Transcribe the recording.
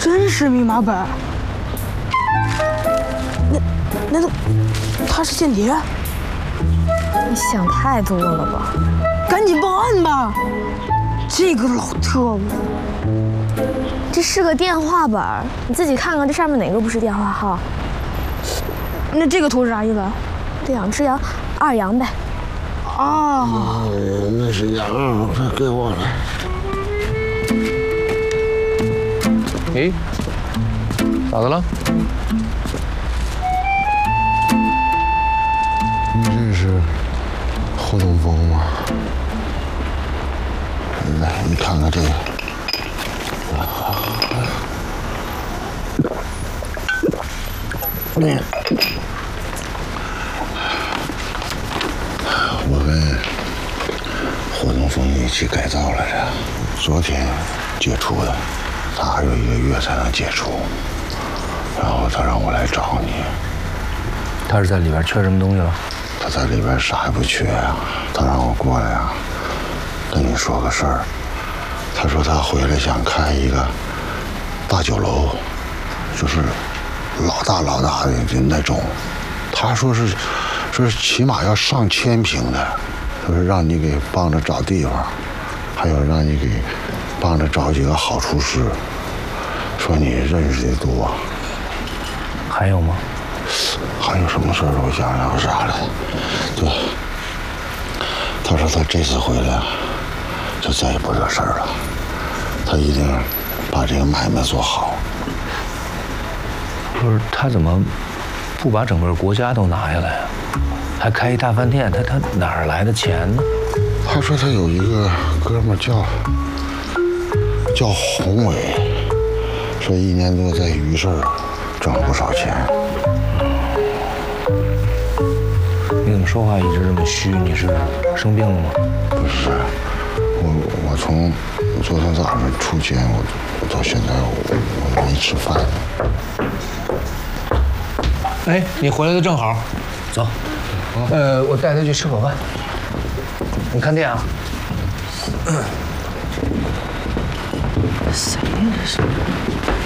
真是密码本。难道他是间谍？ 你想太多了吧？ 赶紧报案吧！这个老特务， 这是个电话本，你自己看看这上面哪个不是电话号？ 那这个图是啥意思？ 对呀，是杨二杨呗。 啊， 那是杨二，快给我了。 诶，咋的了？ 你认识霍东风吗？来，你看看这个。我跟霍东风一起改造来着，昨天解除的，他还有1个月才能解除。然后他让我来找你。 他是在里边缺什么东西了？ 他在里边啥也不缺呀，他让我过来呀，跟你说个事儿。他说他回来想开一个大酒楼，就是老大的那种。他说是起码要上1000平的，说是让你给帮着找地方，还有让你给帮着找几个好厨师。说你认识的多。 还有吗？ 还有什么事儿？我想想啥来？对，他说他这次回来就再也不惹事儿了，他一定把这个买卖做好。 不是他怎么不把整个国家都拿下来啊？还开一大饭店，他哪儿来的钱呢？ 他说他有一个哥们儿叫宏伟，说1年多在鱼市挣了不少钱。 你怎么说话一直这么虚？你是生病了吗？ 不是，我从昨天早上出监，我到现在我没吃饭。 哎，你回来的正好，走。我带他去吃口饭。你看店啊。 谁呀这是？